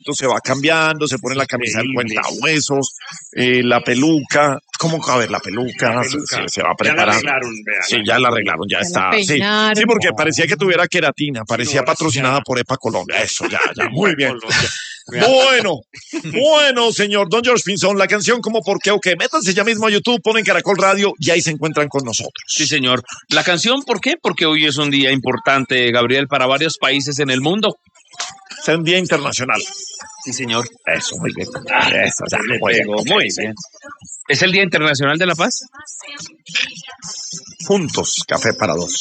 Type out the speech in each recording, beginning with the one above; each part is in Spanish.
Gablito se va cambiando, se pone la camisa del cuentahuesos, la peluca. ¿Cómo? A ver, la peluca. Se va a preparar. Sí, ya la arreglaron, ya está. Sí, porque parecía que tuviera queratina, parecía patrocinada por EPA Colombia. Eso, ya, muy bien. Bueno, señor Don George Pinzón, la canción como por qué o qué. Métanse ya mismo a YouTube, ponen Caracol Radio y ahí se encuentran con nosotros. Sí, señor. La canción, ¿por qué? Porque hoy es un día importante, Gabriel, para varios países en el mundo. Es un día internacional. Sí, señor. Eso, muy bien. Eso, ya, muy bien. ¿Es el Día Internacional de la Paz? Juntos, café para dos.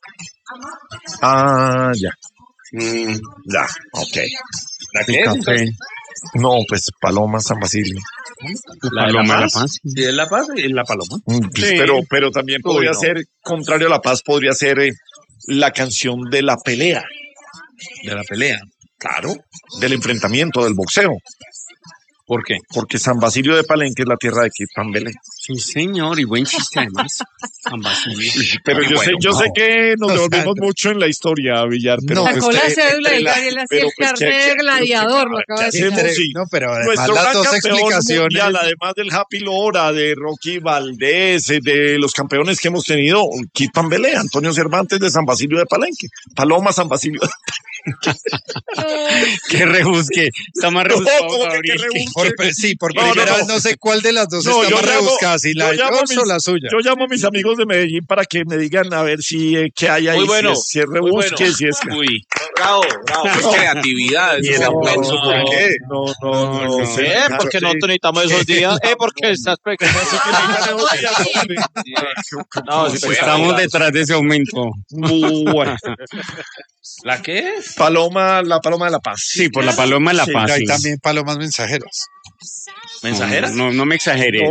Ya. Ya, ok. ¿La qué? Café. No, pues Paloma San Basilio. ¿La Paloma de la Paz? Sí, es la Paz y la Paloma. Sí. Pero también podría ser, contrario a la paz, podría ser la canción de la pelea. ¿De la pelea? Claro, del enfrentamiento, del boxeo. ¿Por qué? Porque San Basilio de Palenque es la tierra de Kid Pambelé. Sí, señor, y buen chiste además. San Basilio. Pero yo sé que nos devolvemos mucho en la historia, Villar. Pero sacó la cédula y Gabriel hacía el carnet de gladiador, lo acaba de decir. No, pero además nuestro las gran dos campeón explicaciones. mundial, además del Happy Lora, de Rocky Valdés, de los campeones que hemos tenido, Kid Pambelé, Antonio Cervantes de San Basilio de Palenque, Paloma San Basilio de Qué rebusque. Está más rebuscado, Gabriel. Por primera vez no sé cuál de las dos está más rebuscada, si la de George o la suya. Yo llamo a mis amigos de Medellín para que me digan a ver si qué hay ahí. Muy bueno. Si es rebusque, si es... Uy. Bravo. Es creatividad. ¿Y el aplauso por qué? No sé. Porque nosotros necesitamos esos días. Porque estás pequeño. Estamos detrás de ese aumento. Bueno. ¿La qué? La Paloma de la Paz. Sí, por la Paloma de la Paz. Hay también palomas mensajeras. ¿Mensajeras? No me exageres.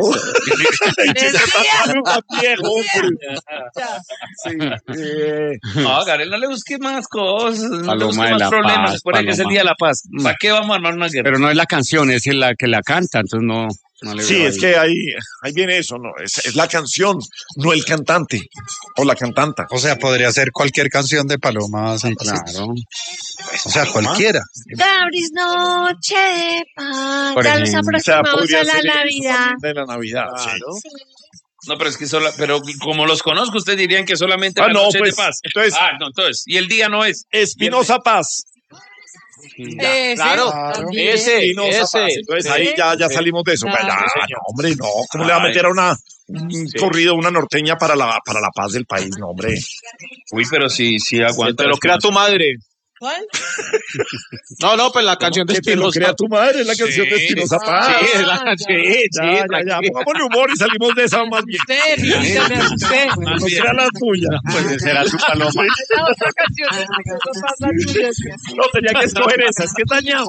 No, Gabriel, no le busques más cosas. No le busques más problemas. Recuerda que es el Día de la Paz. ¿Para qué vamos a armar una guerra? Pero no es la canción, es la que la canta, entonces no le sí, es que ahí viene eso, ¿no? Es la canción, no el cantante o la cantanta. O sea, podría ser cualquier canción de Paloma Santa. Claro. O sea, cualquiera. Gabriel, noche de paz. Ya nos aproximamos a la Navidad. De la Navidad, claro. Sí. No, pero es que pero como los conozco, ustedes dirían que solamente la noche de paz. Entonces, y el día no es. Espinosa Paz. Claro, ese. Entonces ahí ya salimos de eso. Claro, no, hombre, no. ¿Cómo le va a meter a corrido, una norteña para la paz del país? No, hombre. Uy, pero sí aguanta. Te lo crea tu madre. ¿Cuál? No, pues la canción de Espinosa. Te lo crea tu madre, es la canción de Espinosa Paz. Sí, es la canción. Ya. Pongámosle humor y salimos de esa más bien. Usted. No sea la tuya. Pues será su Paloma. La otra canción. No, tenía que escoger esa. Es que es dañado.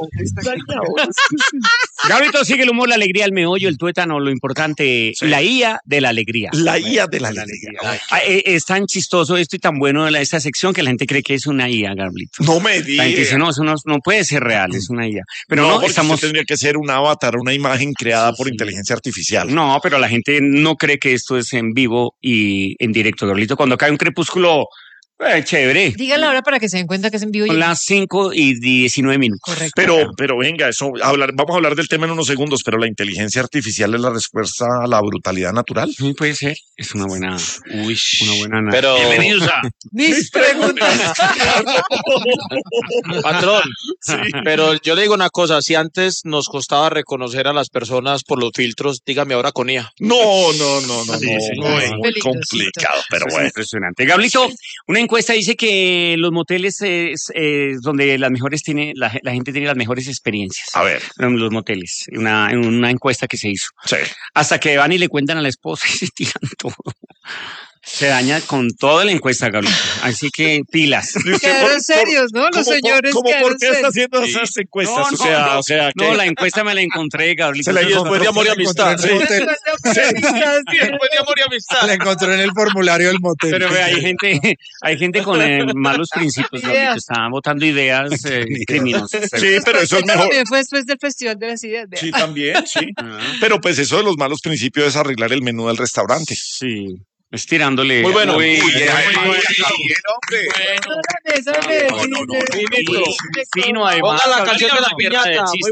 Gabrito, sigue el humor, la alegría, el meollo, el tuétano, lo importante, la IA de la alegría. La IA de la alegría. Es tan chistoso esto y tan bueno esta sección que la gente cree que es una IA, Gabrito. No me digas. La gente dice, no, eso no puede ser real, es una IA. Pero no tendría que ser un avatar, una imagen creada por inteligencia artificial. No, pero la gente no cree que esto es en vivo y en directo, Gabrito. Cuando cae un crepúsculo, chévere. Dígala ahora para que se den cuenta que es en vivo. Son las 5:19. Correcto. Pero venga, vamos a hablar del tema en unos segundos, pero la inteligencia artificial es la respuesta a la brutalidad natural. Sí, puede ser. Es una buena. Pero bienvenidos a mis preguntas. Patrón, pero yo le digo una cosa, si antes nos costaba reconocer a las personas por los filtros, dígame ahora con IA. No. Muy Peligrosito. complicado, pero bueno. Impresionante. Gablito, una encuesta dice que los moteles es donde la gente tiene las mejores experiencias. A ver. En los moteles, una encuesta que se hizo. Sí. Hasta que van y le cuentan a la esposa y se tiran todo. Se daña con toda la encuesta, Gabriel. Así que pilas. Quedaron serios, ¿no? Los señores ¿Por qué está haciendo esas encuestas? No, la encuesta me la encontré, Gabriel. Se la hizo después de amor y amistad. Después de amor y amistad. La encontró en el formulario del motel. Pero hay gente con malos principios, Gabriel, que estaban votando ideas criminosas. Sí, pero eso es mejor. También fue después del Festival de las Ideas. Sí, también, sí. Pero pues eso de los malos principios es arreglar el menú del restaurante. Sí. Estirándole. Muy bueno. Bien, Eso Fino, además. Ponga la canción de la piñata.